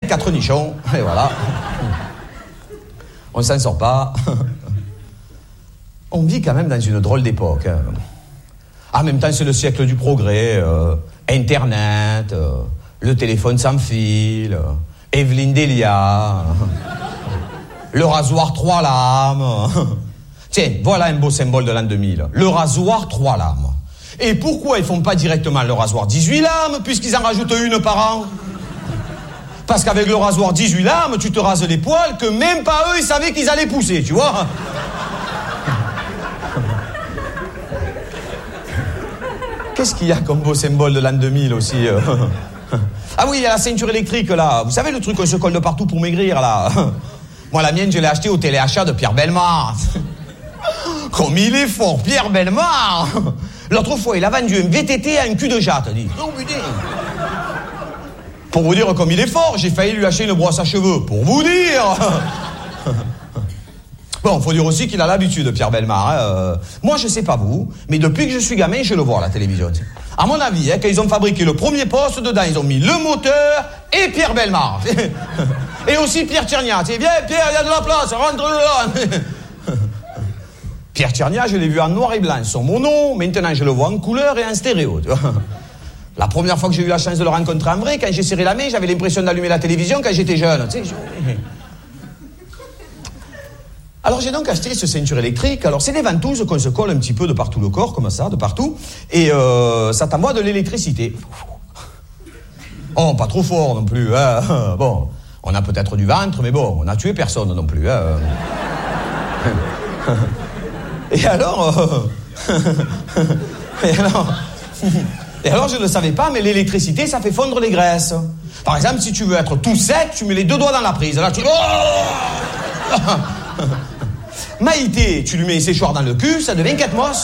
4 nichons, et voilà. On s'en sort pas. On vit quand même dans une drôle d'époque. En même temps, c'est le siècle du progrès. Internet, le téléphone sans fil, Evelyne Delia, le rasoir 3 lames. Tiens, voilà un beau symbole de l'an 2000. Le rasoir 3 lames. Et pourquoi ils font pas directement le rasoir 18 lames, puisqu'ils en rajoutent une par an? Parce qu'avec le rasoir 18 lames, tu te rases les poils que même pas eux, ils savaient qu'ils allaient pousser, tu vois. Qu'est-ce qu'il y a comme beau symbole de l'an 2000 aussi Ah oui, il y a la ceinture électrique, là. Vous savez, le truc qu'on se colle de partout pour maigrir, là. Moi, la mienne, je l'ai achetée au téléachat de Pierre Bellemare. Comme il est fort, Pierre Bellemare. L'autre fois, il a vendu un VTT à un cul de jatte, dit. Oh, putain. Pour vous dire comme il est fort, j'ai failli lui acheter une brosse à cheveux. Pour vous dire. Bon, faut dire aussi qu'il a l'habitude, Pierre Bellemare. Moi, je sais pas vous, mais depuis que je suis gamin, je le vois à la télévision. À mon avis, quand ils ont fabriqué le premier poste, dedans, ils ont mis le moteur et Pierre Bellemare. Et aussi Pierre Tchernia. Viens, Pierre, il y a de la place, rentre là. Pierre Tchernia, je l'ai vu en noir et blanc sur mon nom. Maintenant, je le vois en couleur et en stéréo. Tu vois. La première fois que j'ai eu la chance de le rencontrer en vrai, quand j'ai serré la main, j'avais l'impression d'allumer la télévision quand j'étais jeune. Tu sais, Alors j'ai donc acheté ce ceinture électrique. Alors c'est des ventouses qu'on se colle un petit peu de partout le corps, comme ça, de partout. Et ça t'envoie de l'électricité. Oh, pas trop fort non plus. Hein. Bon, on a peut-être du ventre, mais bon, on n'a tué personne non plus. Hein. Et alors... Et alors, je ne le savais pas, mais l'électricité, ça fait fondre les graisses. Par exemple, si tu veux être tout sec, tu mets les 2 doigts dans la prise. Là, tu... Maïté, tu lui mets un séchoir dans le cul, ça devient 4 mosses.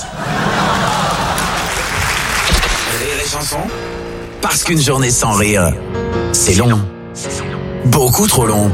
Rire et chanson, parce qu'une journée sans rire, c'est long. Beaucoup trop long.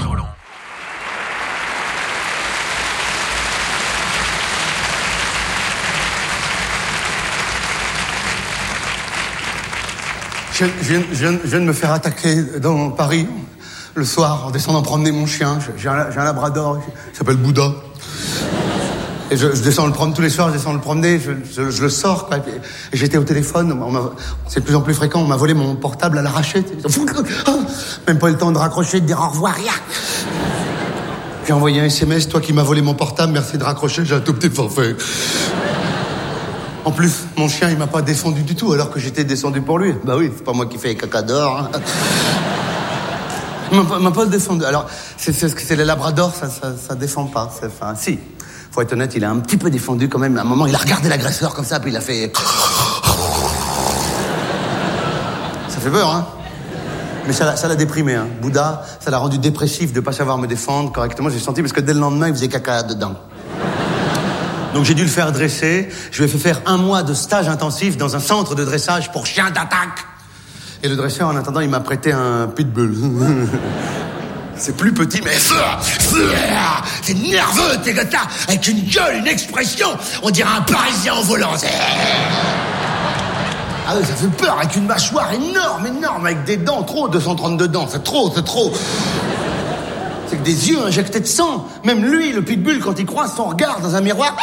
Je viens de me faire attaquer dans Paris, le soir, en descendant promener mon chien. J'ai un labrador, il s'appelle Bouddha. Et je descends le promener tous les soirs, je descends le promener, je le sors, quoi. Et j'étais au téléphone, c'est de plus en plus fréquent, on m'a volé mon portable à l'arraché. Même pas eu le temps de raccrocher, de dire au revoir, rien. J'ai envoyé un SMS, toi qui m'as volé mon portable, merci de raccrocher, j'ai un tout petit forfait. En plus, mon chien, il m'a pas défendu du tout, alors que j'étais descendu pour lui. Bah oui, c'est pas moi qui fais les caca dehors. Hein. Il m'a pas défendu. Alors, c'est les labradors, ça défend pas. Enfin, si. Faut être honnête, il a un petit peu défendu quand même. À un moment, il a regardé l'agresseur comme ça, puis il a fait... Ça fait peur, hein. Mais ça l'a déprimé, hein. Bouddha, ça l'a rendu dépressif de pas savoir me défendre correctement. J'ai senti, parce que dès le lendemain, il faisait caca dedans. Donc j'ai dû le faire dresser. Je lui ai fait faire 1 mois de stage intensif dans un centre de dressage pour chiens d'attaque. Et le dresseur, en attendant, il m'a prêté un pitbull. C'est plus petit, mais... C'est nerveux, tes gars, avec une gueule, une expression. On dirait un Parisien en volant. Ah oui, ça fait peur, avec une mâchoire énorme, avec des dents, 232 dents. C'est trop. C'est que des yeux injectés de sang. Même lui, le pitbull, quand il croise son regard dans un miroir...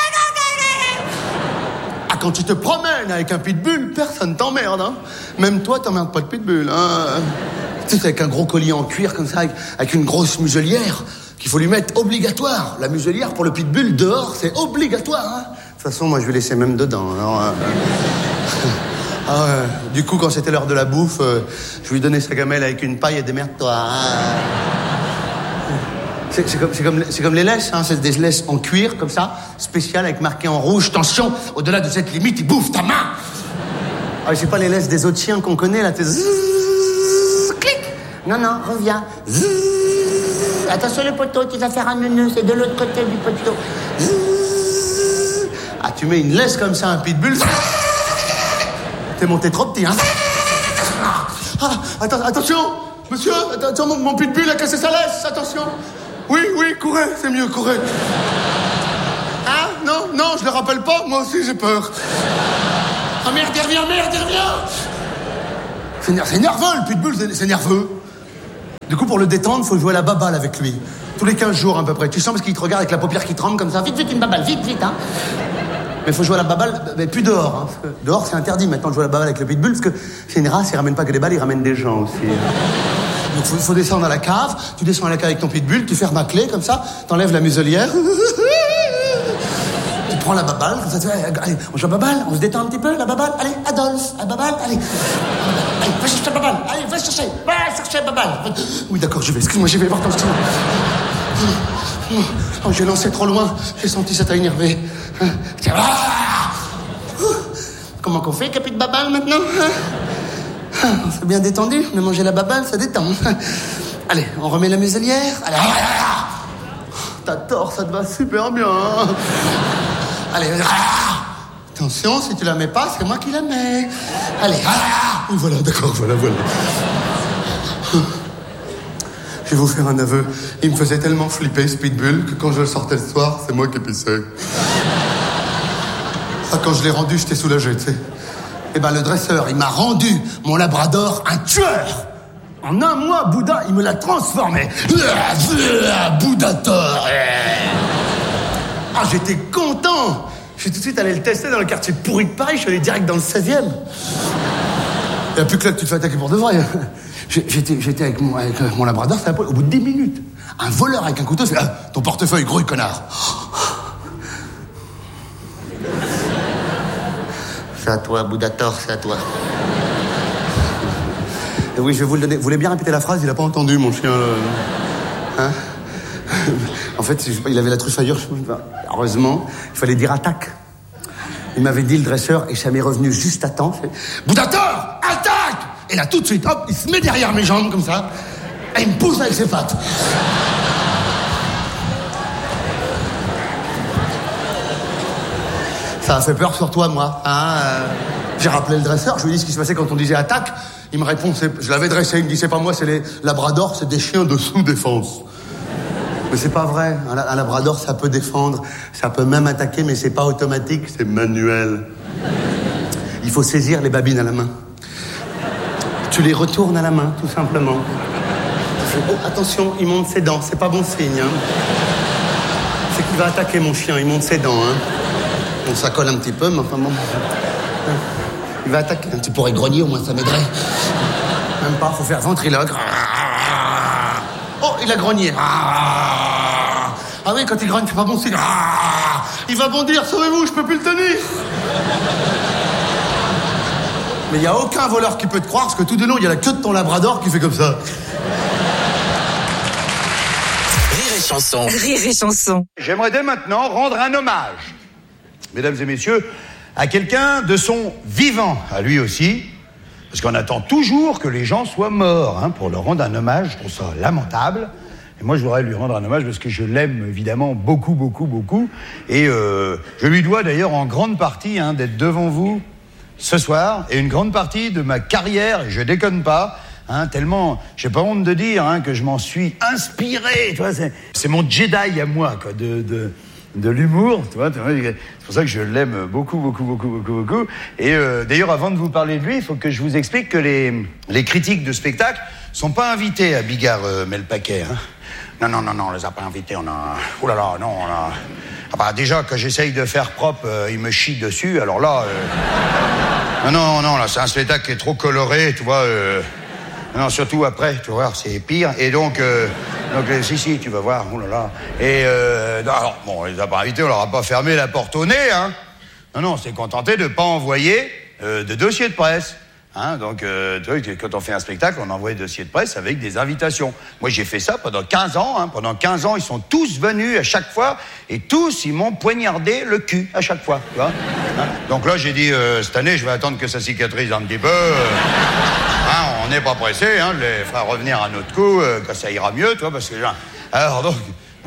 Ah, quand tu te promènes avec un pitbull, personne t'emmerde, hein. Même toi, t'emmerdes pas de pitbull, hein. Tu sais, avec un gros collier en cuir comme ça, avec une grosse muselière, qu'il faut lui mettre obligatoire. La muselière pour le pitbull, dehors, c'est obligatoire, hein. De toute façon, moi, je vais laisser même dedans, alors... du coup, quand c'était l'heure de la bouffe, je lui donnais sa gamelle avec une paille et démerde-toi, hein. C'est comme les laisses, hein. C'est des laisses en cuir, comme ça, spéciales, avec marqué en rouge, attention, au-delà de cette limite, il bouffe ta main. Ah, c'est pas les laisses des autres chiens qu'on connaît, là, t'es... Clic. Non, reviens. Attention le poteau, tu vas faire un neuneu, c'est de l'autre côté du poteau. Ah, tu mets une laisse comme ça, un pitbull. T'es monté trop petit, hein. Attention, monsieur, attention, mon pitbull a cassé sa laisse, attention. Oui, courez, c'est mieux, courez. Hein? Non, je le rappelle pas, moi aussi j'ai peur. Ah merde, il revient. C'est nerveux, le pitbull, c'est nerveux. Du coup, pour le détendre, faut jouer à la baballe avec lui. Tous les 15 jours, à peu près. Tu sens parce qu'il te regarde avec la paupière qui tremble comme ça. Vite, vite, une baballe, vite, vite, hein. Mais faut jouer à la baballe, mais plus dehors, hein. Parce que dehors, c'est interdit maintenant de jouer à la baballe avec le pitbull, parce que c'est une race, il ramène pas que des balles, il ramène des gens aussi. Donc faut descendre à la cave, tu descends à la cave avec ton pitbull, tu fermes la clé comme ça, t'enlèves la muselière, tu prends la baballe, comme ça tu fais, allez, on joue à la baballe, on se détend un petit peu, la baballe, allez, Adolphe, la baballe, allez, va chercher la baballe, allez, va chercher la baballe. Oui d'accord, je vais, excuse-moi, j'y vais voir ton style. Oh, j'ai lancé trop loin, j'ai senti ça t'a énervé. Comment qu'on fait, capi de baballe maintenant? On s'est bien détendu, on a mangé la baballe, ça détend. Allez, on remet la muselière. Allez, t'as tort, ça te va super bien. Allez, attention, si tu la mets pas, c'est moi qui la mets. Allez, voilà, d'accord, voilà. Je vais vous faire un aveu. Il me faisait tellement flipper, ce pitbull, que quand je le sortais le soir, c'est moi qui pissais. Ah, quand je l'ai rendu, j'étais soulagé, tu sais. Eh ben, le dresseur, il m'a rendu mon labrador un tueur. En un mois, Bouddha, il me l'a transformé. Bouddhator. Ah, j'étais content. Je suis tout de suite allé le tester dans le quartier pourri de Paris. Je suis allé direct dans le 16e. Il n'y a plus que là que tu te fais attaquer pour de vrai. J'étais avec mon labrador, c'est un peu... Au bout de 10 minutes, un voleur avec un couteau, c'est... ton portefeuille, gros connard. C'est à toi, Bouddhator, c'est à toi. Et oui, je vais vous le donner. Vous voulez bien répéter la phrase? Il n'a pas entendu, mon chien. Hein? En fait, il avait la truffaillure. Heureusement, il fallait dire attaque. Il m'avait dit, le dresseur, et ça m'est revenu juste à temps. Bouddhator, attaque! Et là, tout de suite, hop, il se met derrière mes jambes, comme ça. Et il me pousse avec ses pattes. Ça a fait peur sur toi, moi. Hein, j'ai rappelé le dresseur, je lui ai dit ce qui se passait quand on disait attaque. Il me répond, je l'avais dressé, il me dit, c'est pas moi, c'est les labradors, c'est des chiens de sous-défense. Mais c'est pas vrai. Un labrador, ça peut défendre, ça peut même attaquer, mais c'est pas automatique, c'est manuel. Il faut saisir les babines à la main. Tu les retournes à la main, tout simplement. Oh, attention, il monte ses dents, c'est pas bon signe. Hein. C'est qu'il va attaquer mon chien, il monte ses dents. Hein. Bon, ça colle un petit peu, mais enfin bon. Il va attaquer. Tu pourrais grogner, au moins ça m'aiderait. Même pas, faut faire ventriloque. Oh, il a grogné. Ah oui, quand il grogne, c'est pas bon signe. Il va bondir, sauvez-vous, je peux plus le tenir. Mais il n'y a aucun voleur qui peut te croire, parce que tout de long, il y a la queue de ton labrador qui fait comme ça. Rire et chanson. Rire et chanson. J'aimerais dès maintenant rendre un hommage, mesdames et messieurs, à quelqu'un de son vivant, à lui aussi, parce qu'on attend toujours que les gens soient morts pour leur rendre un hommage. Je trouve ça lamentable. Et moi, je voudrais lui rendre un hommage parce que je l'aime évidemment beaucoup, beaucoup, beaucoup. Et je lui dois d'ailleurs en grande partie d'être devant vous ce soir, et une grande partie de ma carrière, et je déconne pas, tellement, j'ai pas honte de dire que je m'en suis inspiré, tu vois, c'est mon Jedi à moi, quoi, de l'humour, tu vois, c'est pour ça que je l'aime beaucoup, beaucoup, beaucoup, beaucoup, beaucoup. Et d'ailleurs, avant de vous parler de lui, il faut que je vous explique que les critiques de spectacle sont pas invités à Bigard Melpaquet, Non, on les a pas invités, on a... Oh là là, non, on a... Ah bah déjà, quand j'essaye de faire propre, il me chie dessus, alors là... Non, là, c'est un spectacle qui est trop coloré, tu vois... Non, surtout après, tu vas voir, c'est pire. Et donc si, tu vas voir, oh là là. Et alors, bon, on les a pas invités, on leur a pas fermé la porte au nez, Non, on s'est contenté de pas envoyer de dossier de presse. Donc, tu vois, quand on fait un spectacle, on envoie des dossiers de presse avec des invitations. Moi, j'ai fait ça pendant 15 ans. Pendant 15 ans, ils sont tous venus à chaque fois, et tous, ils m'ont poignardé le cul à chaque fois, tu vois. Donc là, j'ai dit, cette année, je vais attendre que ça cicatrise un petit peu. On n'est pas pressé, je les ferai revenir à notre coup, quand ça ira mieux, tu vois, parce que... Alors donc,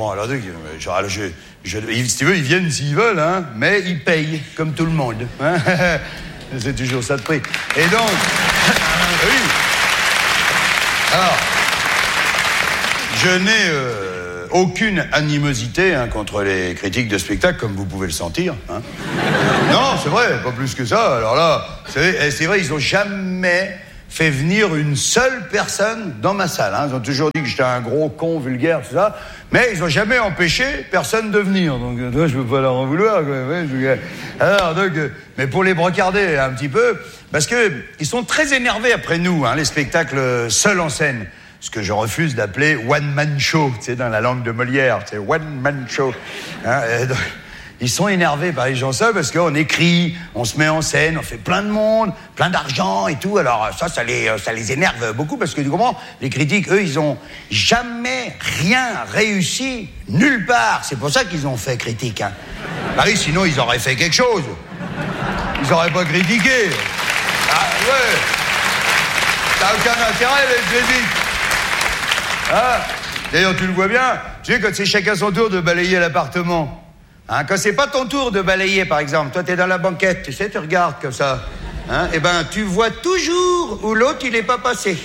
si tu veux, ils viennent s'ils veulent, mais ils payent, comme tout le monde, C'est toujours ça de prix. Et donc, oui. Alors, je n'ai aucune animosité contre les critiques de spectacle, comme vous pouvez le sentir. Non, c'est vrai, pas plus que ça. Alors là, c'est vrai, ils n'ont jamais fait venir une seule personne dans ma salle. Ils ont toujours dit que j'étais un gros con, vulgaire, tout ça, mais ils n'ont jamais empêché personne de venir. Donc, toi, je ne peux pas leur en vouloir. Alors, donc, mais pour les brocarder un petit peu, parce qu'ils sont très énervés après nous, les spectacles seuls en scène. Ce que je refuse d'appeler one-man show, tu sais, dans la langue de Molière, c'est one-man show. Donc, ils sont énervés par les gens seuls parce qu'on écrit, on se met en scène, on fait plein de monde, plein d'argent et tout. Alors ça les énerve beaucoup parce que tu comprends, les critiques, eux, ils ont jamais rien réussi nulle part. C'est pour ça qu'ils ont fait critique. Bah oui, sinon ils auraient fait quelque chose. Ils auraient pas critiqué. Ah ouais. Ça n'a aucun intérêt les critiques. D'ailleurs, tu le vois bien. Tu sais, quand c'est chacun son tour de balayer l'appartement. Quand c'est pas ton tour de balayer, par exemple, toi t'es dans la banquette, tu sais, tu regardes comme ça, et ben tu vois toujours où l'autre il est pas passé.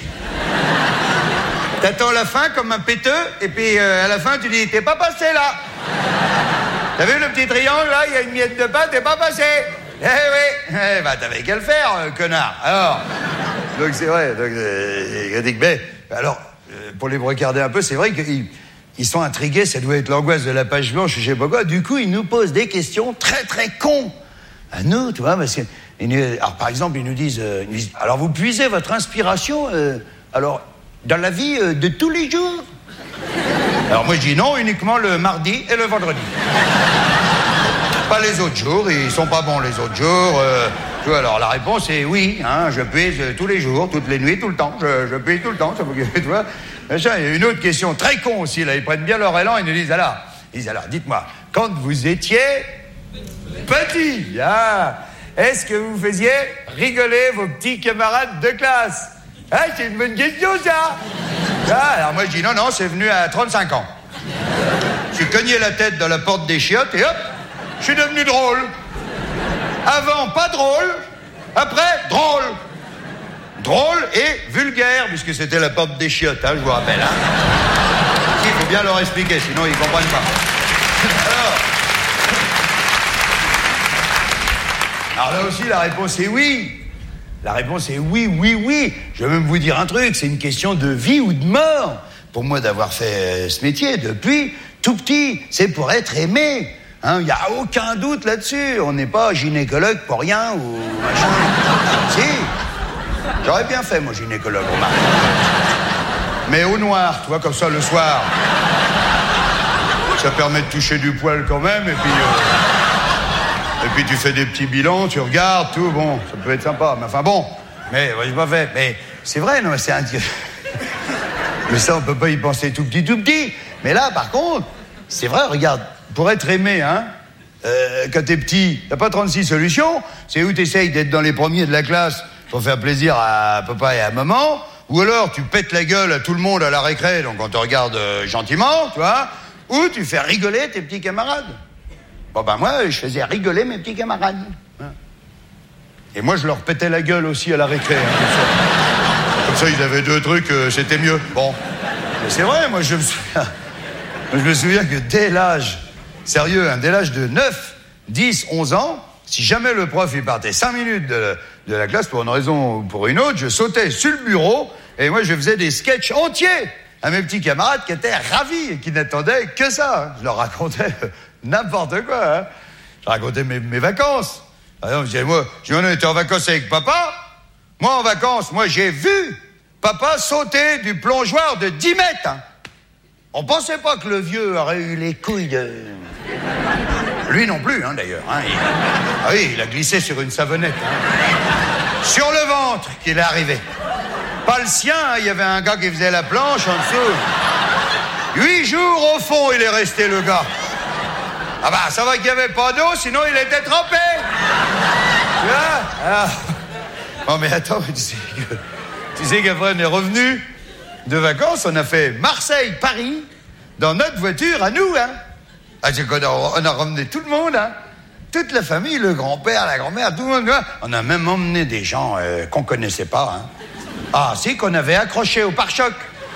T'attends la fin comme un péteux, et puis à la fin tu dis t'es pas passé là. T'as vu le petit triangle là, il y a une miette de pain, t'es pas passé. Eh oui, t'avais qu'à le faire, connard. Alors, donc c'est vrai, mais alors pour les regarder un peu, c'est vrai qu'ils sont intrigués, ça doit être l'angoisse de la page blanche, je sais pas quoi. Du coup, ils nous posent des questions très très cons à nous, tu vois, parce que alors par exemple, ils nous disent alors vous puisez votre inspiration alors dans la vie de tous les jours. Alors moi je dis non, uniquement le mardi et le vendredi. Pas les autres jours, ils sont pas bons les autres jours. Tu vois, alors la réponse est oui, je puise tous les jours, toutes les nuits, tout le temps. Je puise tout le temps, tu vois. Il y a une autre question très con aussi, là, ils prennent bien leur élan, ils nous disent alors, dites-moi, quand vous étiez petit, est-ce que vous faisiez rigoler vos petits camarades de classe? C'est une bonne question, ça. Alors moi je dis non, c'est venu à 35 ans. J'ai cogné la tête dans la porte des chiottes et hop, je suis devenu drôle. Avant, pas drôle, après, drôle. Drôle et vulgaire, puisque c'était la porte des chiottes, je vous rappelle. Il faut bien leur expliquer, sinon ils comprennent pas. Alors là aussi, la réponse est oui. La réponse est oui. Je vais même vous dire un truc, c'est une question de vie ou de mort. Pour moi, d'avoir fait ce métier depuis tout petit, c'est pour être aimé. Il n'y a aucun doute là-dessus. On n'est pas gynécologue pour rien ou machin. Si. J'aurais bien fait, moi, gynécologue, remarque. Mais au noir, tu vois, comme ça, le soir. Ça permet de toucher du poil quand même, et puis tu fais des petits bilans, tu regardes, tout, bon, ça peut être sympa. Mais enfin bon, mais j'ai pas fait. Mais c'est vrai, non, c'est un... Mais ça, on peut pas y penser tout petit. Mais là, par contre, c'est vrai, regarde, pour être aimé, quand t'es petit, t'as pas 36 solutions. C'est où t'essayes d'être dans les premiers de la classe pour faire plaisir à papa et à maman, ou alors tu pètes la gueule à tout le monde à la récré, donc on te regarde gentiment, tu vois, ou tu fais rigoler tes petits camarades. Bon moi, je faisais rigoler mes petits camarades. Et moi, je leur pétais la gueule aussi à la récré. Comme ça, ils avaient deux trucs, c'était mieux. Bon, mais c'est vrai, moi je me souviens que dès l'âge, sérieux, dès l'âge de 9, 10, 11 ans, si jamais le prof il partait 5 minutes de la classe pour une raison ou pour une autre, je sautais sur le bureau et moi je faisais des sketchs entiers à mes petits camarades qui étaient ravis et qui n'attendaient que ça. Je leur racontais n'importe quoi. Je racontais mes vacances. Par exemple, je disais, on était en vacances avec papa. Moi en vacances, j'ai vu papa sauter du plongeoir de 10 mètres. On pensait pas que le vieux aurait eu les couilles de... Lui non plus, d'ailleurs. Il a glissé sur une savonnette. Sur le ventre qu'il est arrivé. Pas le sien, il y avait un gars qui faisait la planche en dessous. 8 jours au fond, il est resté, le gars. Ça va qu'il n'y avait pas d'eau, sinon il était trempé. Tu vois? Bon, mais attends, tu sais qu'après on est revenu de vacances, on a fait Marseille-Paris dans notre voiture à nous, on a ramené tout le monde, toute la famille, le grand-père, la grand-mère, tout le monde. On a même emmené des gens qu'on connaissait pas. Qu'on avait accroché au pare-choc.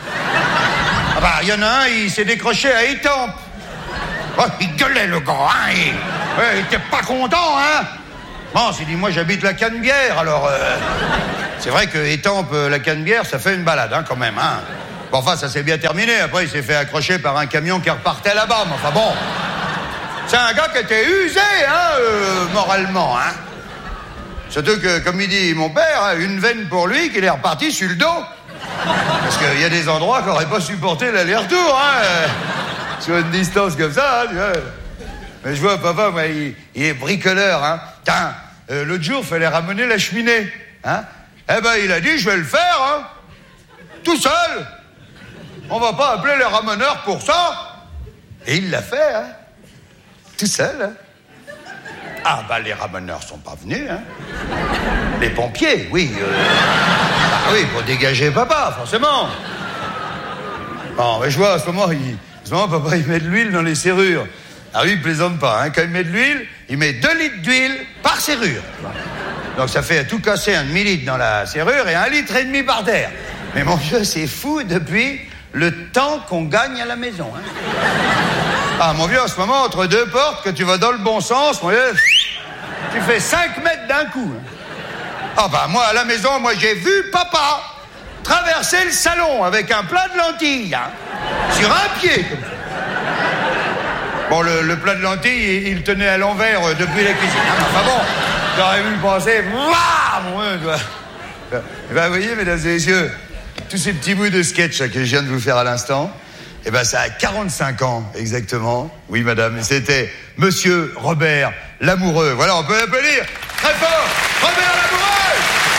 Il y en a un, il s'est décroché à Étampes. Il gueulait, le gars, il était pas content, Bon, c'est dit, moi j'habite la Canebière, alors C'est vrai que Étampes, la Canebière, ça fait une balade, hein, quand même, hein. Bon, enfin, ça s'est bien terminé. Après, il s'est fait accrocher par un camion qui repartait là-bas. Mais enfin, bon. C'est un gars qui était usé, hein, moralement, hein. Surtout que, comme il dit mon père, hein, une veine pour lui qu'il est reparti sur le dos. Parce qu'il y a des endroits qui n'auraient pas supporté l'aller-retour, hein. Sur une distance comme ça, hein, tu vois. Mais je vois, papa, moi, il est bricoleur, hein. Tiens, l'autre jour, il fallait ramener la cheminée, hein. Eh ben, il a dit, je vais le faire, hein. Tout seul. On va pas appeler les ramoneurs pour ça. Et il l'a fait, hein. Tout seul, hein. Ah, bah, les ramoneurs sont pas venus, hein. Les pompiers, oui. Ah oui, pour dégager papa, forcément. Bon, mais je vois, à ce moment, papa, il met de l'huile dans les serrures. Ah oui, il plaisante pas, hein. Quand il met de l'huile, il met 2 litres d'huile par serrure. Donc ça fait tout casser un demi-litre dans la serrure et 1,5 litre par terre. Mais mon Dieu, c'est fou depuis le temps qu'on gagne à la maison, hein. Ah, mon vieux, en ce moment, entre 2 portes, que tu vas dans le bon sens, mon vieux, tu fais 5 mètres d'un coup, hein. Ah bah, moi, à la maison, j'ai vu papa traverser le salon avec un plat de lentilles, hein, sur un pied, comme ça. Bon, le plat de lentilles, il tenait à l'envers depuis la cuisine. Enfin bon, j'aurais vu le penser, ben, vous voyez, mesdames et messieurs, tous ces petits bouts de sketch que je viens de vous faire à l'instant, eh ben, ça a 45 ans, exactement. Oui, madame, c'était Monsieur Robert Lamoureux. Voilà, on peut applaudir très fort Robert Lamoureux.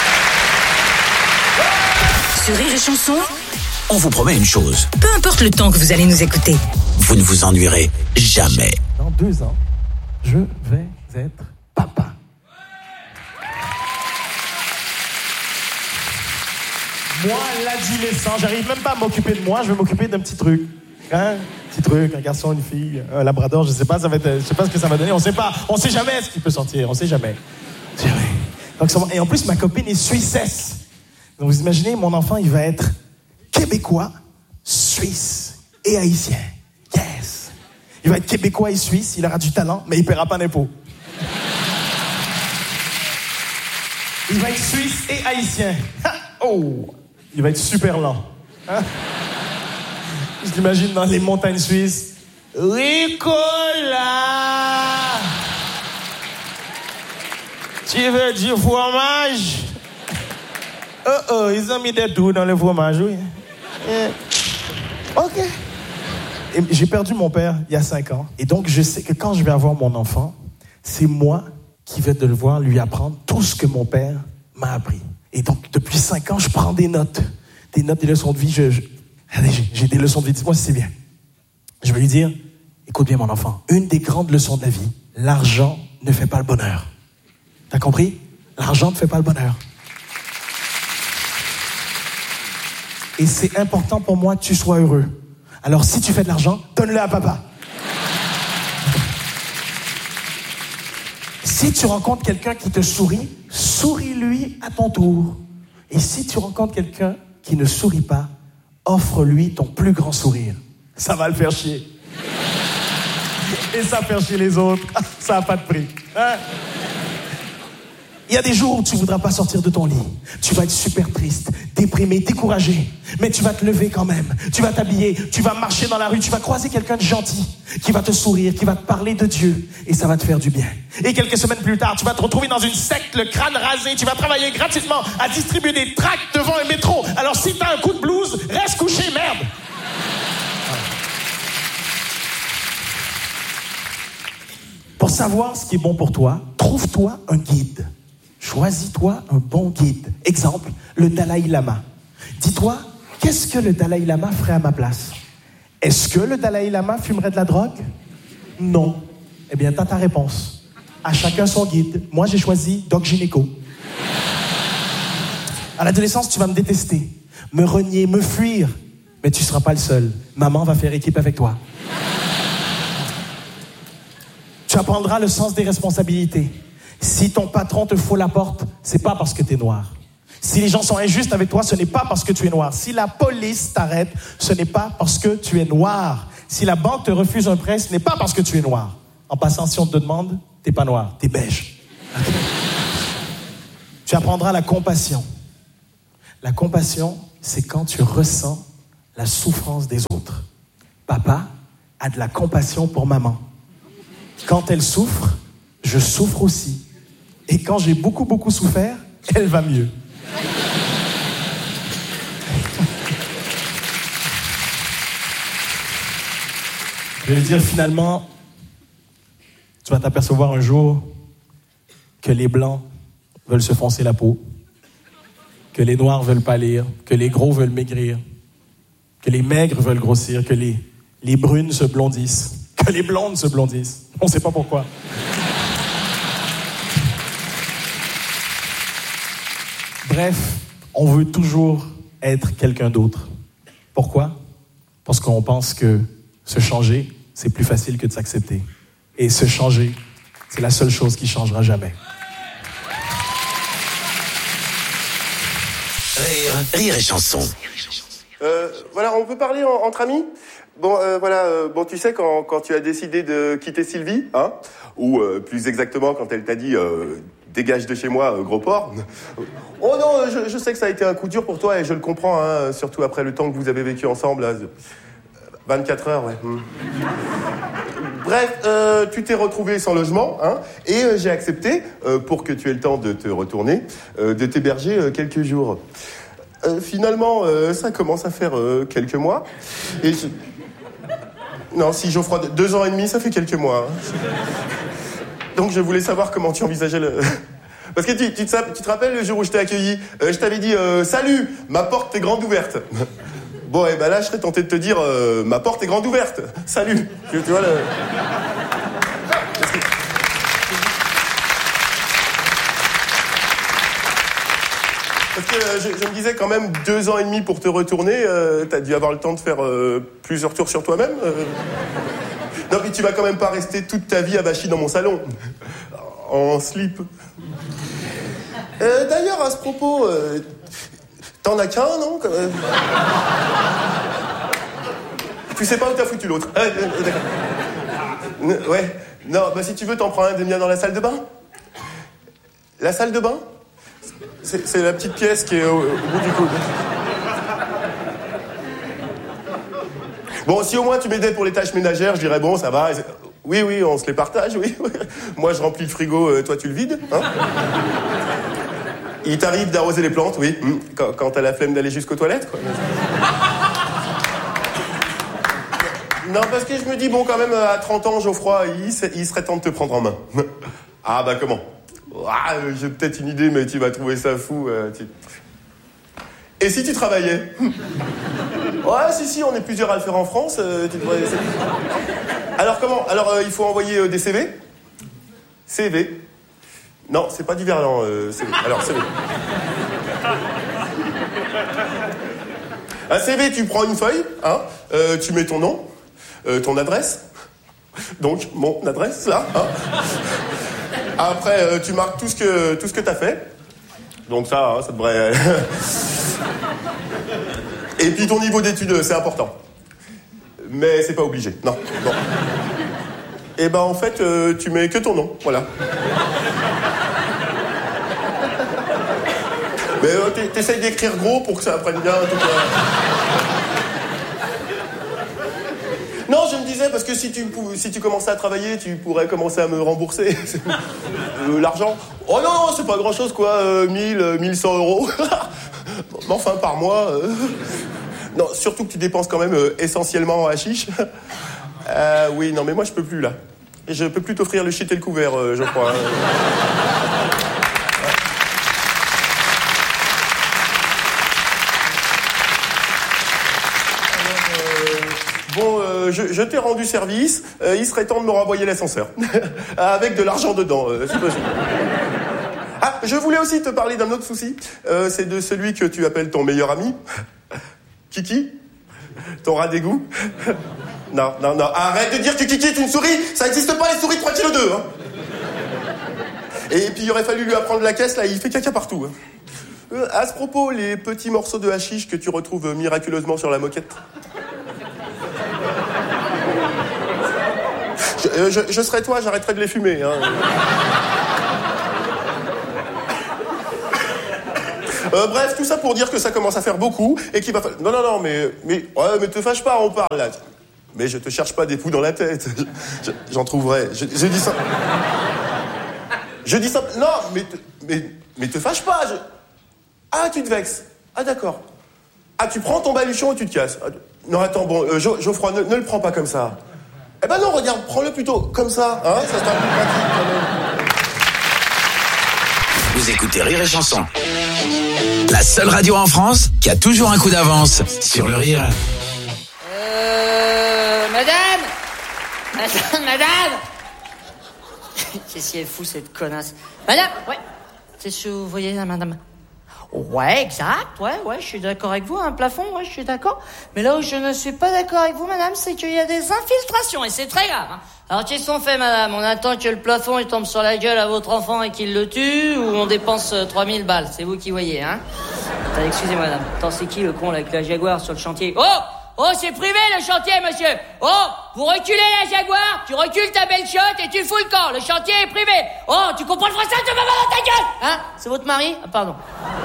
Sur Rire et Chanson, On vous promet une chose. peu importe le temps que vous allez nous écouter. Vous ne vous ennuierez jamais. Dans 2 ans, je vais être papa. Moi, l'adolescent, j'arrive même pas à m'occuper de moi, je vais m'occuper d'un petit truc. Hein? Petit truc, un garçon, une fille, un labrador, je sais pas ce que ça va donner, on sait jamais ce qui peut sortir, on sait jamais. Donc, et en plus, ma copine est suissesse. Donc vous imaginez, mon enfant, il va être québécois, suisse et haïtien. Yes! Il va être québécois et suisse, il aura du talent, mais il paiera pas d'impôts. Il va être suisse et haïtien. Oh! Il va être super lent. Hein? Je l'imagine dans les montagnes suisses. Ricola! Tu veux du fromage? Ils ont mis des trous dans le fromage, oui. OK. Et j'ai perdu mon père il y a 5 ans. Et donc, je sais que quand je vais avoir mon enfant, c'est moi qui vais devoir lui apprendre tout ce que mon père m'a appris. Et donc, depuis 5 ans, je prends des notes. Des leçons de vie. Allez, j'ai des leçons de vie. Dis-moi si c'est bien. Je vais lui dire, écoute bien mon enfant, une des grandes leçons de la vie, l'argent ne fait pas le bonheur. T'as compris? L'argent ne fait pas le bonheur. Et c'est important pour moi que tu sois heureux. Alors, si tu fais de l'argent, donne-le à papa. Si tu rencontres quelqu'un qui te sourit, souris-lui à ton tour. Et si tu rencontres quelqu'un qui ne sourit pas, offre-lui ton plus grand sourire. Ça va le faire chier. Et ça faire chier les autres, ça n'a pas de prix. Hein? Il y a des jours où tu ne voudras pas sortir de ton lit. Tu vas être super triste, déprimé, découragé. Mais tu vas te lever quand même. Tu vas t'habiller, tu vas marcher dans la rue, tu vas croiser quelqu'un de gentil qui va te sourire, qui va te parler de Dieu. Et ça va te faire du bien. Et quelques semaines plus tard, tu vas te retrouver dans une secte, le crâne rasé. Tu vas travailler gratuitement à distribuer des tracts devant un métro. Alors si t'as un coup de blues, reste couché, merde. Pour savoir ce qui est bon pour toi, trouve-toi un guide. Choisis-toi un bon guide. Exemple, le Dalai Lama. Dis-toi, qu'est-ce que le Dalai Lama ferait à ma place? Est-ce que le Dalai Lama fumerait de la drogue? Non. Eh bien, t'as ta réponse. À chacun son guide. Moi, j'ai choisi Doc Gynéco. À l'adolescence, tu vas me détester, me renier, me fuir. Mais tu ne seras pas le seul. Maman va faire équipe avec toi. Tu apprendras le sens des responsabilités. Si ton patron te fout la porte, c'est pas parce que tu es noir. Si les gens sont injustes avec toi, ce n'est pas parce que tu es noir. Si la police t'arrête, ce n'est pas parce que tu es noir. Si la banque te refuse un prêt, ce n'est pas parce que tu es noir. En passant, si on te demande, t'es pas noir, t'es beige. Tu apprendras la compassion. La compassion, c'est quand tu ressens la souffrance des autres. Papa a de la compassion pour maman. Quand elle souffre, je souffre aussi. Et quand j'ai beaucoup souffert, elle va mieux. Je vais dire finalement, tu vas t'apercevoir un jour que les Blancs veulent se foncer la peau, que les Noirs veulent pâlir, que les gros veulent maigrir, que les maigres veulent grossir, que les brunes se blondissent, que les blondes se blondissent. On ne sait pas pourquoi. Bref, on veut toujours être quelqu'un d'autre. Pourquoi? Parce qu'on pense que se changer, c'est plus facile que de s'accepter. Et se changer, c'est la seule chose qui changera jamais. Rire et chanson. Voilà, on peut parler entre amis? Bon, bon, tu sais, quand tu as décidé de quitter Sylvie, hein, ou plus exactement quand elle t'a dit dégage de chez moi, gros porc. Oh non, je sais que ça a été un coup dur pour toi et je le comprends, hein, surtout après le temps que vous avez vécu ensemble. Là. 24 heures, ouais. Bref, tu t'es retrouvé sans logement, hein, et j'ai accepté, pour que tu aies le temps de te retourner, de t'héberger quelques jours. Finalement, ça commence à faire quelques mois. Et non, si Geoffroy, 2 ans et demi, ça fait quelques mois. Hein. Donc je voulais savoir comment tu envisageais le... Parce que tu te rappelles le jour où je t'ai accueilli, je t'avais dit « Salut, ma porte est grande ouverte ». Bon, et ben là, je serais tenté de te dire ma porte est grande ouverte. Salut. Tu vois le... Parce que je me disais quand même 2 ans et demi pour te retourner, t'as dû avoir le temps de faire plusieurs tours sur toi-même. Non, mais tu vas quand même pas rester toute ta vie avachie dans mon salon. En slip. D'ailleurs, à ce propos, t'en as qu'un, non? Tu sais pas où t'as foutu l'autre. D'accord. Ouais. Non, bah si tu veux, t'en prends un des miens dans la salle de bain. La salle de bain? C'est la petite pièce qui est au bout du coude. Bon, si au moins tu m'aidais pour les tâches ménagères, je dirais bon, ça va. Oui, on se les partage, oui. Moi, je remplis le frigo, toi, tu le vides, hein. Il t'arrive d'arroser les plantes, oui, quand t'as la flemme d'aller jusqu'aux toilettes, quoi. Non, parce que je me dis, bon, quand même, à 30 ans, Geoffroy, il serait temps de te prendre en main. Ah, bah, comment? Ah, j'ai peut-être une idée, mais tu vas trouver ça fou. Et si tu travaillais? Ouais, si, on est plusieurs à le faire en France. Alors, comment? Alors, il faut envoyer des CV? CV? Non, c'est pas divergent, CV. Alors, CV. Un CV, tu prends une feuille, hein, tu mets ton nom, ton adresse, donc mon adresse, là, hein. Après, tu marques tout ce que t'as fait. Donc ça, hein, ça devrait... Et puis ton niveau d'études, c'est important. Mais c'est pas obligé, non. Bon. Et ben en fait, tu mets que ton nom, voilà. Mais t'essayes d'écrire gros pour que ça apprenne bien tout ça. Non, je me disais, parce que si tu commençais à travailler, tu pourrais commencer à me rembourser l'argent. Oh non, c'est pas grand-chose, quoi, 1100 euros. Mais enfin, par mois... Non, surtout que tu dépenses quand même essentiellement en hashish. Oui, non, mais moi, je peux plus, là. Et je peux plus t'offrir le shit et le couvert, je crois. Bon, je t'ai rendu service. Il serait temps de me renvoyer l'ascenseur. Avec de l'argent dedans, si possible. Ah, je voulais aussi te parler d'un autre souci. C'est de celui que tu appelles ton meilleur ami. Kiki? Ton rat d'égout? Non, arrête de dire que Kiki est une souris. Ça n'existe pas, les souris de 3,2 kg, hein. Et puis il aurait fallu lui apprendre la caisse, là, il fait caca partout. À ce propos, les petits morceaux de hashish que tu retrouves miraculeusement sur la moquette. Je serais toi, j'arrêterais de les fumer, hein. Bref, tout ça pour dire que ça commence à faire beaucoup et qu'il va falloir... Non, mais te fâche pas, on parle là. Mais je te cherche pas des poux dans la tête. J'en trouverai. Je dis ça... Je dis ça... Non, mais te fâche pas. Ah, tu te vexes. Ah, d'accord. Ah, tu prends ton baluchon et tu te casses. Non, attends, bon, Geoffroy, ne le prends pas comme ça. Eh ben non, regarde, prends-le plutôt comme ça, hein. Ça sera plus pratique quand même. Vous écoutez Rire et Chanson. La seule radio en France qui a toujours un coup d'avance sur le rire. Madame Qu'est-ce qu'elle fout, cette connasse? Madame, ouais. C'est ce que vous voyez là, madame? Ouais, exact, ouais, je suis d'accord avec vous, un plafond, ouais, je suis d'accord. Mais là où je ne suis pas d'accord avec vous, madame, c'est qu'il y a des infiltrations, et c'est très grave, hein. Alors, qu'est-ce qu'on fait, madame? On attend que le plafond, il tombe sur la gueule à votre enfant et qu'il le tue, ou on dépense 3000 balles? C'est vous qui voyez, hein? Attends, excusez-moi, madame. Attends, c'est qui le con, là, avec la Jaguar sur le chantier? Oh, c'est privé, le chantier, monsieur! Oh, vous reculez la Jaguar, tu recules ta belle chiotte et tu fous le camp. Le chantier est privé. Oh, tu comprends le français, tu vas voir dans ta gueule! Hein? C'est votre mari? Ah, pardon.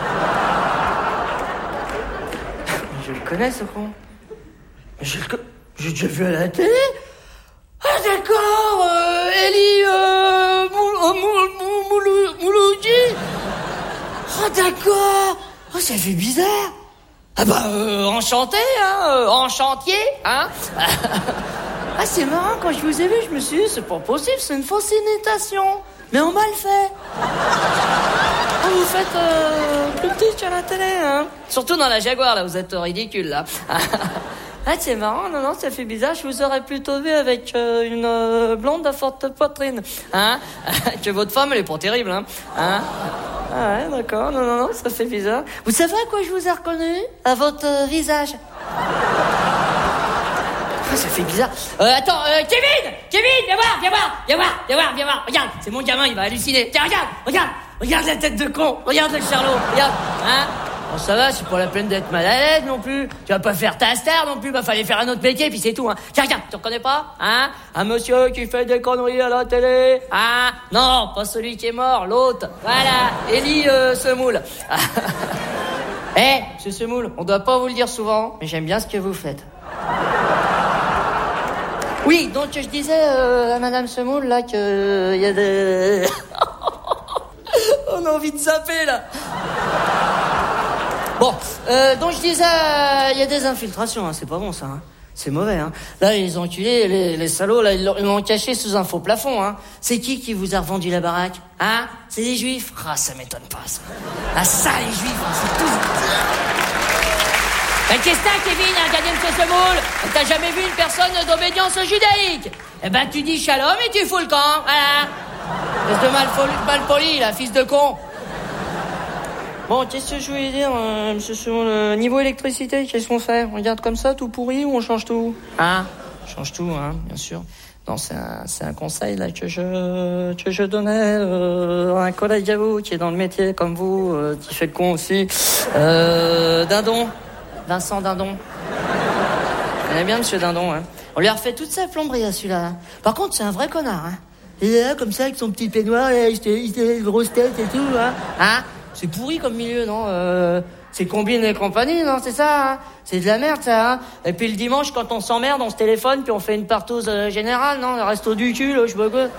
Je le connais, ce con. J'ai déjà vu à la télé. Ah, d'accord, Elie, Mouloudji. Ah, d'accord. Oh, ça fait bizarre. Ah bah, enchanté, hein, enchantier, hein. Ah, c'est marrant, quand je vous ai vu, je me suis dit, c'est pas possible, c'est une fausse imitation. Mais on m'a le fait. Ah, vous faites plus petit qu'à la télé, hein. Surtout dans la Jaguar, là, vous êtes ridicule, là. Ah, c'est marrant, non, ça fait bizarre, je vous aurais plutôt vu avec une blonde à forte poitrine, hein. Que votre femme, elle est pas terrible, hein. Ah ouais, d'accord, non, ça fait bizarre. Vous savez à quoi je vous ai reconnu? À votre visage. Ah, ça fait bizarre. Attends, Kevin, viens voir. Regarde, c'est mon gamin, il va halluciner. Tiens, regarde la tête de con. Regarde le charlot, regarde, hein. Bon, ça va, c'est pas la peine d'être mal à l'aise non plus. Tu vas pas faire ta star non plus, fallait faire un autre métier, puis c'est tout, hein. Tiens, regarde, tu reconnais pas, hein? Un monsieur qui fait des conneries à la télé, hein? Non, pas celui qui est mort, l'autre. Voilà, Elie Semoule. Monsieur Semoule, on doit pas vous le dire souvent, mais j'aime bien ce que vous faites. Oui, donc je disais à madame Semoule, là, que y a des... On a envie de zapper, là. Bon, donc je disais, il y a des infiltrations, hein, c'est pas bon ça, hein. C'est mauvais, hein. Là, les enculés, les salauds, là, ils l'ont caché sous un faux plafond, hein. C'est qui vous a revendu la baraque? Hein? C'est les juifs? Ah, ça m'étonne pas, ça. Ah, ça, les juifs, hein, c'est tout. Ben, qu'est-ce que t'as, Kevin, hein, regardez M. Semoule? T'as jamais vu une personne d'obédience judaïque? Eh ben, tu dis shalom et tu fous le camp, voilà. Espèce de malpoli, là, fils de con. Bon, qu'est-ce que je voulais dire, monsieur Semoule, niveau électricité, qu'est-ce qu'on fait? On regarde comme ça, tout pourri, ou on change tout? Ah, on change tout, hein, bien sûr. Non, c'est un conseil, là, que je donnais à un collègue à vous, qui est dans le métier, comme vous, qui fait le con aussi. Dindon. Vincent Dindon. Vous connaissez bien, monsieur Dindon, hein. On lui a refait toute sa plomberie, à celui-là, hein. Par contre, c'est un vrai connard, hein. Il est là, comme ça, avec son petit peignoir, là, il était une grosse tête et tout, hein. C'est pourri comme milieu, non? C'est Combine et compagnie, non? C'est ça, hein? C'est de la merde, ça, hein? Et puis le dimanche, quand on s'emmerde, on se téléphone, puis on fait une partose générale, non? Le resto du cul, là, je sais pas quoi.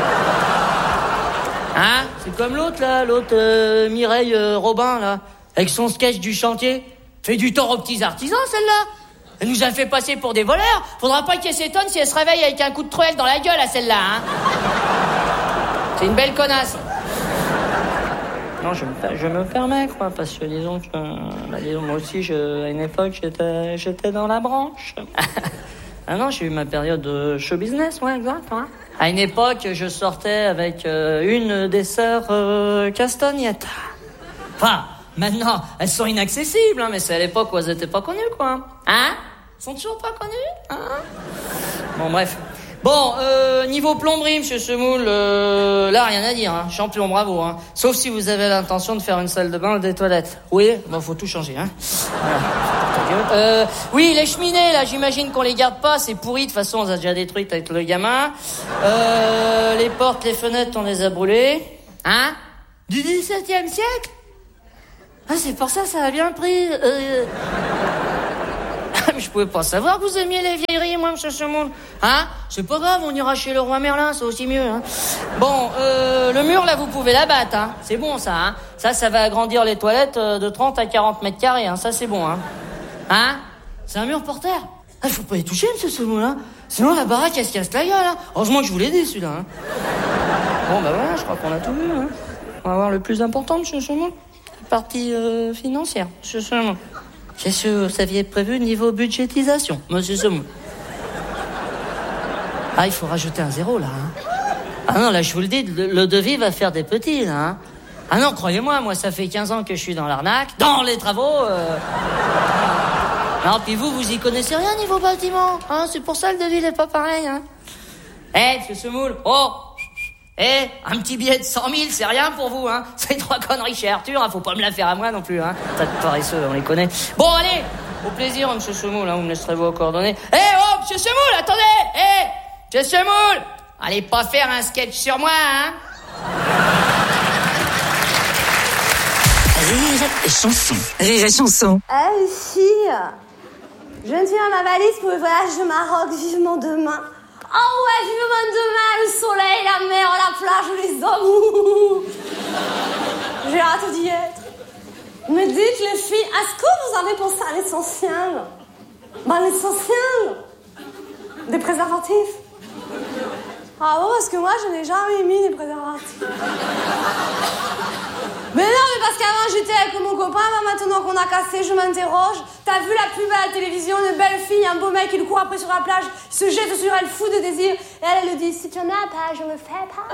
Hein? C'est comme l'autre, là, Mireille Robin, là, avec son sketch du chantier. Fait du tort aux petits artisans, celle-là. Elle nous a fait passer pour des voleurs. Faudra pas qu'elle s'étonne si elle se réveille avec un coup de truelle dans la gueule, à celle-là, hein? C'est une belle connasse. Non, je me permets, quoi, parce que disons, moi aussi, à une époque, j'étais dans la branche. Ah non, j'ai eu ma période de show business, ouais, exact, hein. À une époque, je sortais avec une des sœurs Castagnetta. Enfin, maintenant, elles sont inaccessibles, hein, mais c'est à l'époque où elles étaient pas connues, quoi. Hein? Elles sont toujours pas connues, hein? Bon, bref. Bon, niveau plomberie, monsieur Semoule, là, rien à dire, hein. Champion, bravo, hein. Sauf si vous avez l'intention de faire une salle de bain ou des toilettes. Oui, bon, faut tout changer, hein. Voilà. Oui, les cheminées, là, j'imagine qu'on les garde pas, c'est pourri, de toute façon, on les a déjà détruites avec le gamin. Les portes, les fenêtres, on les a brûlées. Hein? Du XVIIe siècle? Ah, c'est pour ça, ça a bien pris. Mais je pouvais pas savoir que vous aimiez les vieilleries, moi, monsieur Semoule. Hein? C'est pas grave, on ira chez le roi Merlin, c'est aussi mieux, hein. Bon, le mur, là, vous pouvez l'abattre, hein. C'est bon, ça, hein. Ça va agrandir les toilettes de 30 à 40 mètres carrés, hein. Ça, c'est bon, hein. Hein? C'est un mur por terre. Ah, faut pas y toucher, monsieur Semoule, hein. Sinon, la baraque, elle se casse la gueule, hein. Heureusement que je vous l'ai dit, celui-là, hein. Bon, bah voilà, je crois qu'on a tout vu, hein. On va voir le plus important, monsieur Semoule. La partie financière, monsieur Semoule. Qu'est-ce que vous aviez prévu niveau budgétisation, monsieur Semoule? Ah, il faut rajouter un 0, là, hein. Ah non, là, je vous le dis, le devis va faire des petits, là, hein. Ah non, croyez-moi, moi, ça fait 15 ans que je suis dans l'arnaque, dans les travaux, Non, puis vous y connaissez rien niveau bâtiment, hein. C'est pour ça le devis n'est pas pareil, hein. Monsieur Semoule, un petit billet de 100 000, c'est rien pour vous, hein. C'est 3 conneries chez Arthur, hein. Faut pas me la faire à moi non plus, hein. Tas de paresseux, on les connaît. Bon, allez, au plaisir, monsieur Semoule, hein. Vous me laisserez vos coordonnées. Monsieur Semoule, attendez. Monsieur Semoule, allez pas faire un sketch sur moi, hein. Rire et chanson. Rire et chanson. Les filles, je viens de finir ma valise pour le voyage de Maroc, vivement demain. Oh ouais, vivement demain, le soleil, la mer, la plage, les hommes. J'ai hâte d'y être. Me dites les filles, est-ce que vous avez pensé à l'essentiel? L'essentiel des préservatifs. Ah bon, parce que moi je n'ai jamais mis des préservatifs. Mais non, mais parce qu'avant j'étais avec mon copain, maintenant qu'on a cassé, je m'interroge. T'as vu la pub à la télévision, une belle fille, un beau mec, il court après sur la plage, il se jette sur elle, fou de désir, et elle lui dit, si tu n'en as pas, je me fais pas.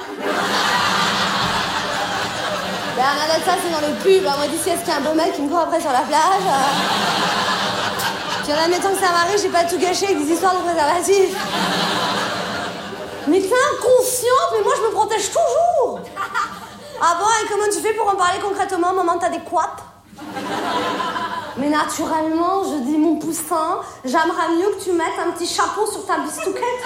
Ben, rien de ça, c'est dans les pubs. Moi, d'ici, est-ce qu'il y a un beau mec qui me court après sur la plage? Puis en admettant que ça m'arrive, j'ai pas tout gâché avec des histoires de préservatifs. Mais t'es inconsciente, mais moi, je me protège toujours. Ah bon, et comment tu fais pour en parler concrètement, moment adéquate? Mais naturellement, je dis mon poussin, j'aimerais mieux que tu mettes un petit chapeau sur ta bistouquette.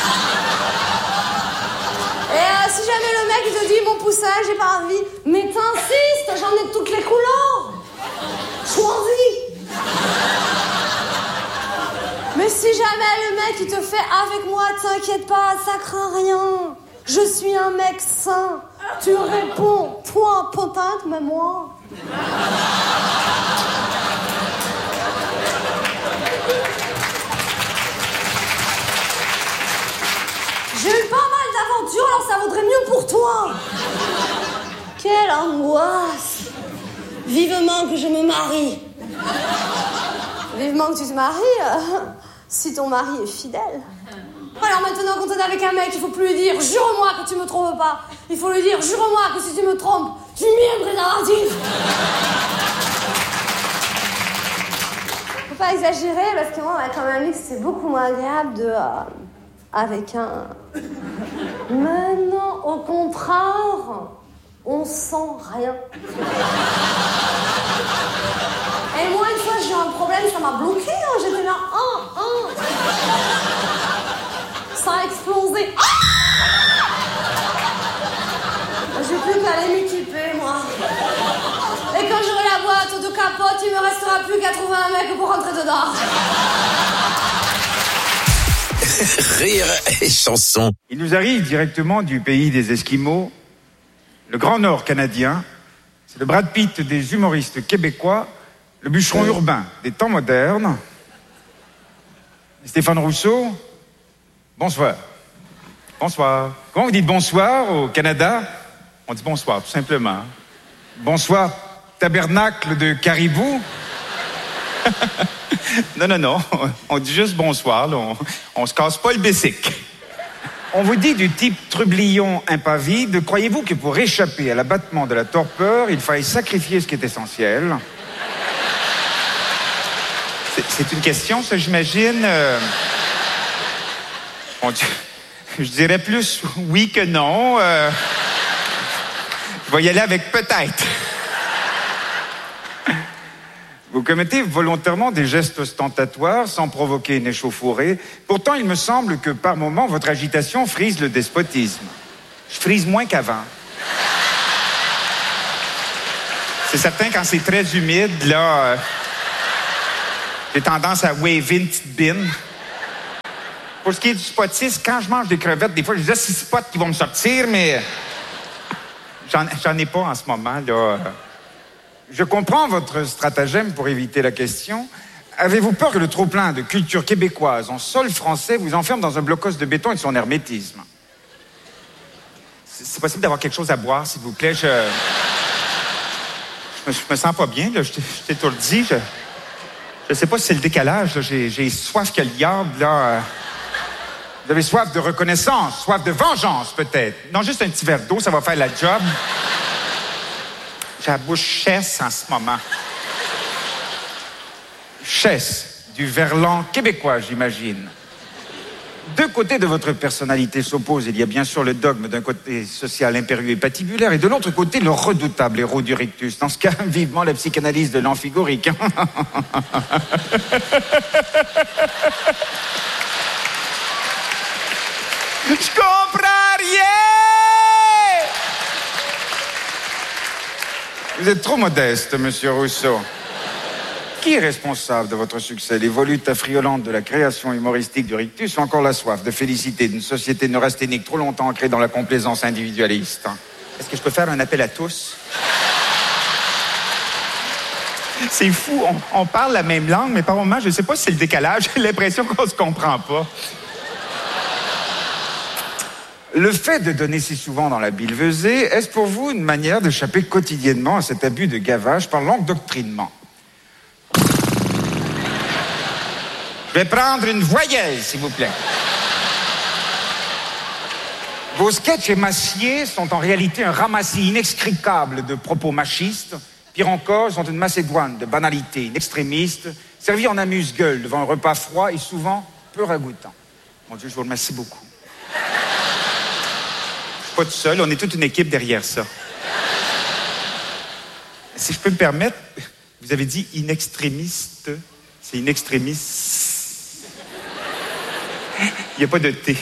Et si jamais le mec il te dit mon poussin, j'ai pas envie, mais t'insistes, j'en ai de toutes les couleurs. Choisis. Mais si jamais le mec il te fait avec moi, t'inquiète pas, ça craint rien. Je suis un mec sain. Tu réponds, toi, potente, mais moi. J'ai eu pas mal d'aventures, alors ça vaudrait mieux pour toi. Quelle angoisse. Vivement que je me marie. Vivement que tu te maries, si ton mari est fidèle. Alors maintenant qu'on t'es avec un mec, il faut plus lui dire « Jure-moi que tu me trompes pas ». Il faut lui dire « Jure-moi que si tu me trompes, tu mets un préservatif ». Faut pas exagérer parce que moi, avec un ami, c'est beaucoup moins agréable de... avec un... Mais non, au contraire, on sent rien. Et moi, une fois, j'ai eu un problème, ça m'a bloqué, hein. J'étais là, ça a explosé. Ah, j'ai plus qu'à aller m'équiper, moi. Et quand j'aurai la boîte de capote, il me restera plus qu'à trouver un mec pour rentrer dedans. Rire et chanson. Il nous arrive directement du pays des Esquimaux, le Grand Nord canadien. C'est le Brad Pitt des humoristes québécois, le bûcheron urbain des temps modernes. Stéphane Rousseau, bonsoir. Bonsoir. Comment vous dites bonsoir au Canada? On dit bonsoir, tout simplement. Bonsoir, tabernacle de caribou. Non, on dit juste bonsoir, là. On se casse pas le bessic. On vous dit du type trublion impavide, croyez-vous que pour échapper à l'abattement de la torpeur, il faille sacrifier ce qui est essentiel? C'est une question, ça, j'imagine. Je dirais plus oui que non. Je vais y aller avec peut-être. Vous commettez volontairement des gestes ostentatoires sans provoquer une échauffourée. Pourtant, il me semble que par moments, votre agitation frise le despotisme. Je frise moins qu'avant. C'est certain, quand c'est très humide, là, j'ai tendance à waver une petite bine. Pour ce qui est du spotisme, quand je mange des crevettes, des fois, je dis, 6 spots qui vont me sortir, mais j'en ai pas en ce moment, là. Je comprends votre stratagème pour éviter la question. Avez-vous peur que le trop-plein de culture québécoise en sol français vous enferme dans un blocos de béton avec son hermétisme? C'est possible d'avoir quelque chose à boire, s'il vous plaît? Je me sens pas bien, là. Je t'ai étourdi. Je sais pas si c'est le décalage, là. J'ai soif que le diable, là. Vous avez soif de reconnaissance, soif de vengeance, peut-être. Non, juste un petit verre d'eau, ça va faire la job. J'ai la bouche chesse en ce moment. Chesse, du verlan québécois, j'imagine. Deux côtés de votre personnalité s'opposent. Il y a bien sûr le dogme d'un côté social impérieux et patibulaire, et de l'autre côté, le redoutable héros du rictus. Dans ce cas, vivement la psychanalyse de l'amphigorique. Je comprends rien! Vous êtes trop modeste, monsieur Rousseau. Qui est responsable de votre succès? Les volutes affriolantes de la création humoristique du rictus ou encore la soif de félicité d'une société neurasthénique trop longtemps ancrée dans la complaisance individualiste? Est-ce que je peux faire un appel à tous? C'est fou, on parle la même langue, mais par moments, je ne sais pas si c'est le décalage, j'ai l'impression qu'on ne se comprend pas. Le fait de donner si souvent dans la billevesée, est-ce pour vous une manière d'échapper quotidiennement à cet abus de gavage par l'endoctrinement? Je vais prendre une voyeuse, s'il vous plaît. Vos sketchs émaciés sont en réalité un ramassis inextricable de propos machistes. Pire encore, ils sont une macédoine de banalités extrémistes, servis en amuse-gueule devant un repas froid et souvent peu ragoûtant. Mon Dieu, je vous remercie beaucoup. Je suis pas tout seul, on est toute une équipe derrière ça. Si je peux me permettre, vous avez dit inextrémiste. C'est inextrémiste. Il n'y a pas de T.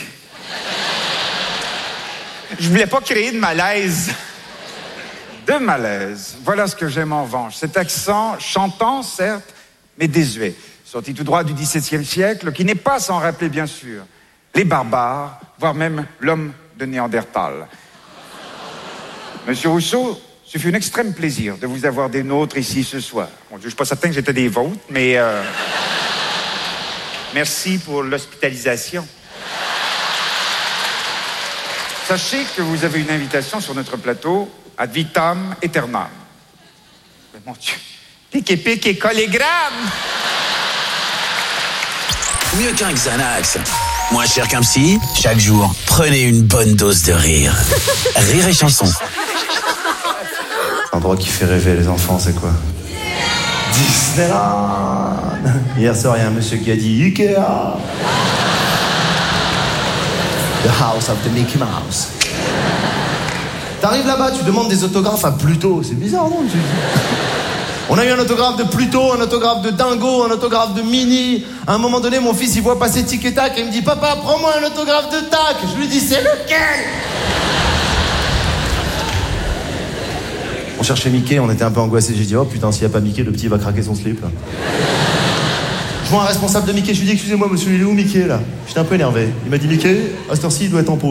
Je voulais pas créer de malaise. De malaise. Voilà ce que j'aime en revanche. Cet accent chantant, certes, mais désuet. Sorti tout droit du XVIIe siècle, qui n'est pas sans rappeler, bien sûr, les barbares, voire même l'homme de Néandertal. Monsieur Rousseau, ce fut un extrême plaisir de vous avoir des nôtres ici ce soir. Bon, je ne suis pas certain que j'étais des vôtres, mais merci pour l'hospitalisation. Sachez que vous avez une invitation sur notre plateau ad vitam aeternam. Mais mon Dieu, pique et pique et collégramme! Mieux qu'un Xanax. Moins cher qu'un psy, chaque jour, prenez une bonne dose de rire. Rire et chanson. L'endroit qui fait rêver les enfants, c'est quoi? Disneyland. Hier soir, il y a un monsieur qui a dit Ikea. The house of the Mickey Mouse. T'arrives là-bas, tu demandes des autographes à Pluto. C'est bizarre, non? On a eu un autographe de Pluto, un autographe de Dingo, un autographe de Minnie. À un moment donné, mon fils, il voit passer Tic et Tac et il me dit « Papa, prends-moi un autographe de Tac !» Je lui dis « C'est lequel ?» On cherchait Mickey, on était un peu angoissés. J'ai dit « Oh putain, s'il n'y a pas Mickey, le petit va craquer son slip. » Je vois un responsable de Mickey, je lui dis « Excusez-moi, monsieur, il est où Mickey, là ?» J'étais un peu énervé. Il m'a dit « Mickey, à cette heure-ci, il doit être en pause. »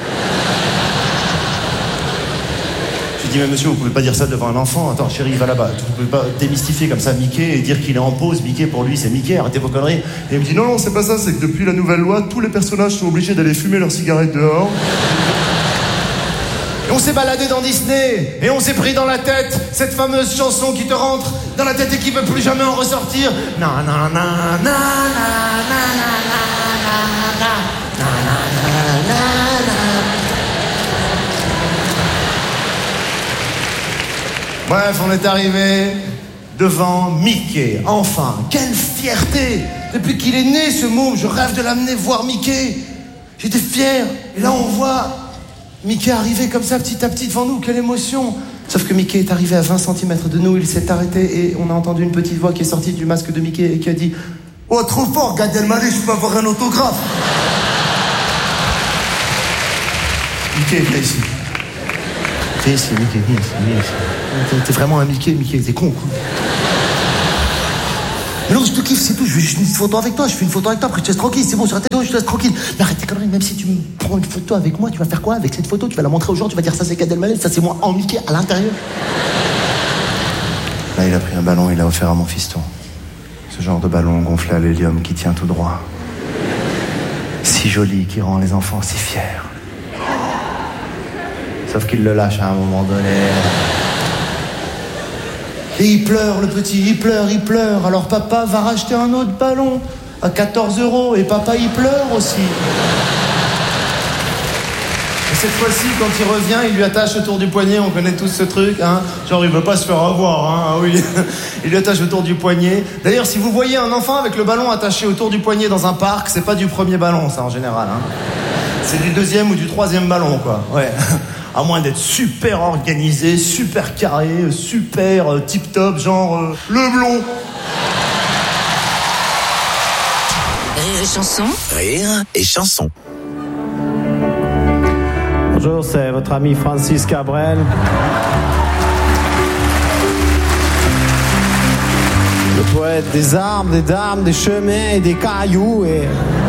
Je dis, mais monsieur, vous pouvez pas dire ça devant un enfant. Attends, chérie, va là-bas. Vous pouvez pas démystifier comme ça Mickey et dire qu'il est en pause. Mickey, pour lui, c'est Mickey. Arrêtez vos conneries. Et il me dit, non, c'est pas ça. C'est que depuis la nouvelle loi, tous les personnages sont obligés d'aller fumer leurs cigarettes dehors. Et on s'est baladé dans Disney. Et on s'est pris dans la tête cette fameuse chanson qui te rentre dans la tête et qui veut plus jamais en ressortir. Na na na na na na na na na na na. Bref, on est arrivé devant Mickey. Enfin, quelle fierté! Depuis qu'il est né, ce môme, je rêve de l'amener voir Mickey. J'étais fier. Et là, on voit Mickey arriver comme ça, petit à petit, devant nous. Quelle émotion! Sauf que Mickey est arrivé à 20 cm de nous, il s'est arrêté et on a entendu une petite voix qui est sortie du masque de Mickey et qui a dit « Oh, trop fort, Gad Elmaleh, je peux avoir un autographe !» Mickey, viens ici. Ok, C'est Mickey. T'es vraiment un Mickey, t'es con, quoi. Mais non, je te kiffe, c'est tout. Je veux juste une photo avec toi. Je fais une photo avec toi, après je te laisse tranquille. C'est bon, sur la tête, je te laisse tranquille. Mais arrête tes conneries, même si tu me prends une photo avec moi, tu vas faire quoi avec cette photo? Tu vas la montrer aux gens, tu vas dire ça c'est Gad Elmaleh, ça c'est moi en Mickey à l'intérieur. Là, il a pris un ballon, il l'a offert à mon fiston. Ce genre de ballon gonflé à l'hélium qui tient tout droit. Si joli, qui rend les enfants si fiers. Sauf qu'il le lâche à un moment donné. Et il pleure, le petit, il pleure. Alors papa va racheter un autre ballon à 14 €. Et papa, il pleure aussi. Et cette fois-ci, quand il revient, il lui attache autour du poignet. On connaît tous ce truc, hein. Genre, il veut pas se faire avoir, hein. Ah oui. Il lui attache autour du poignet. D'ailleurs, si vous voyez un enfant avec le ballon attaché autour du poignet dans un parc, c'est pas du premier ballon, ça, en général, hein. C'est du deuxième ou du troisième ballon, quoi. Ouais. À moins d'être super organisé, super carré, super tip-top, genre le blond. Rire et chanson. Rire et chanson. Bonjour, c'est votre ami Francis Cabrel. Le poète des arbres, des dames, des chemins et des cailloux et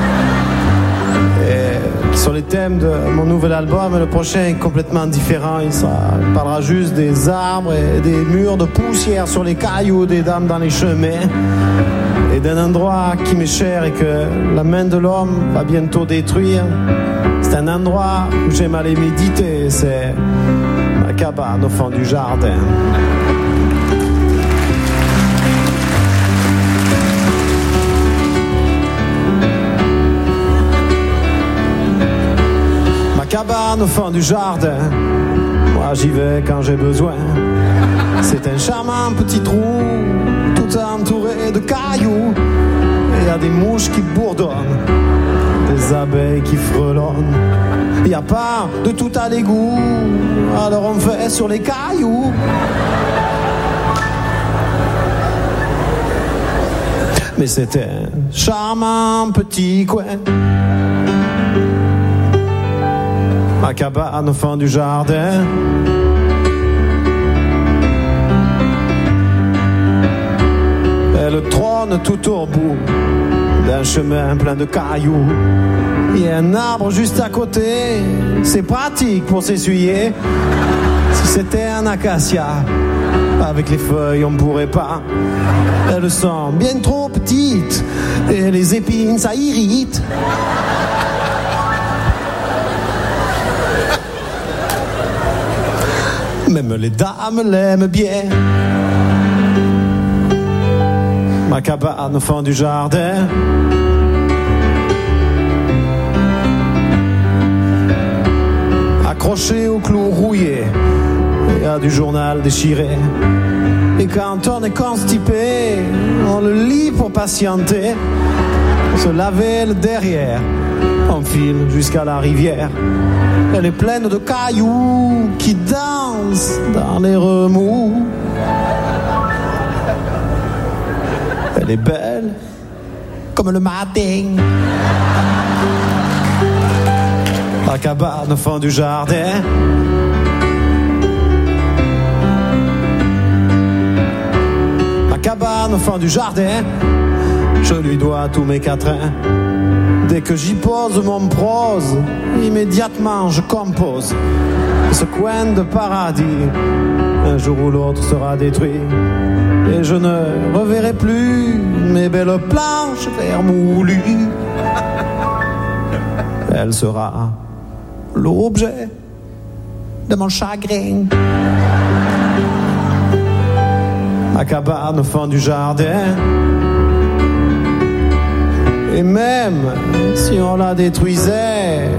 qui sont les thèmes de mon nouvel album. Le prochain est complètement différent. Il parlera juste des arbres et des murs de poussière sur les cailloux, des dames dans les chemins et d'un endroit qui m'est cher et que la main de l'homme va bientôt détruire. C'est un endroit où j'aime aller méditer. C'est ma cabane au fond du jardin. Cabane au fond du jardin, moi j'y vais quand j'ai besoin. C'est un charmant petit trou, tout entouré de cailloux. Il y a des mouches qui bourdonnent, des abeilles qui frelonnent. Il n'y a pas de tout à l'égout, alors on fait sur les cailloux. Mais c'est un charmant petit coin. Ma cabane au fond du jardin. Elle trône tout au bout d'un chemin plein de cailloux. Il y a un arbre juste à côté, c'est pratique pour s'essuyer. Si c'était un acacia, avec les feuilles on pourrait pas. Elles sont bien trop petites et les épines ça irrite. Même les dames l'aiment bien. Ma cabane au fond du jardin. Accroché au clou rouillé et à du journal déchiré. Et quand on est constipé, on le lit pour patienter. On se laver le derrière, on file jusqu'à la rivière. Elle est pleine de cailloux qui dansent dans les remous. Elle est belle comme le matin. La cabane au fond du jardin. La cabane au fond du jardin. Je lui dois tous mes quatrains. Dès que j'y pose mon prose, immédiatement je compose. Ce coin de paradis, un jour ou l'autre sera détruit. Et je ne reverrai plus mes belles planches vermoulues. Elle sera l'objet de mon chagrin. Ma cabane au fond du jardin. Et même si on la détruisait,